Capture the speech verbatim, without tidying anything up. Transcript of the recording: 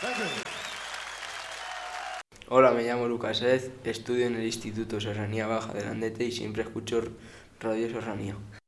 Hola, me llamo Lucas Ed, estudio en el Instituto Serranía Baja de Landete y siempre escucho Radio Serranía.